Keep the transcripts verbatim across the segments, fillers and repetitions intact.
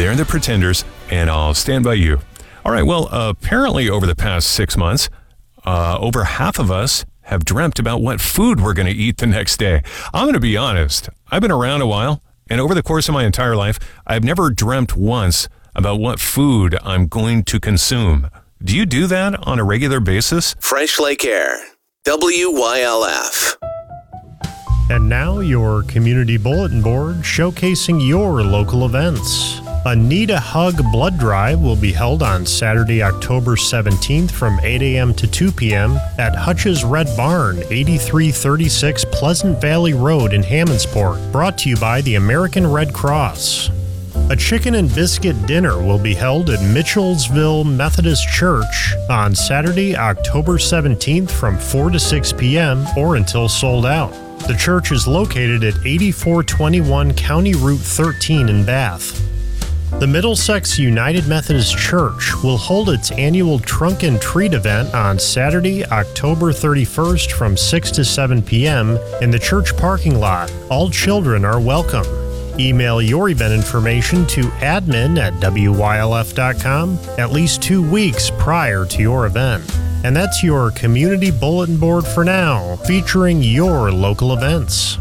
They're the Pretenders, and I'll stand by you. All right, well, uh, apparently over the past six months, uh, over half of us have dreamt about what food we're going to eat the next day. I'm going to be honest. I've been around a while, and over the course of my entire life, I've never dreamt once about what food I'm going to consume. Do you do that on a regular basis? Fresh Lake Air, W Y L F. And now your community bulletin board showcasing your local events. A Need a Hug blood drive will be held on Saturday, October seventeenth from eight a.m. to two p.m. at Hutch's Red Barn, eighty-three thirty-six Pleasant Valley Road in Hammondsport. Brought to you by the American Red Cross. A chicken and biscuit dinner will be held at Mitchellsville Methodist Church on Saturday, October seventeenth from four to six p.m. or until sold out. The church is located at eighty-four twenty-one County Route thirteen in Bath. The Middlesex United Methodist Church will hold its annual Trunk and Treat event on Saturday, October thirty-first from six to seven p.m. in the church parking lot. All children are welcome. Email your event information to admin at W Y L F dot com at least two weeks prior to your event. And that's your community bulletin board for now, featuring your local events.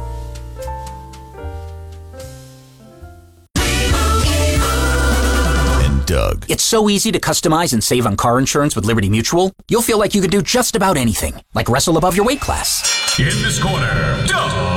Doug. It's so easy to customize and save on car insurance with Liberty Mutual. You'll feel like you could do just about anything, like wrestle above your weight class. In this corner, Doug.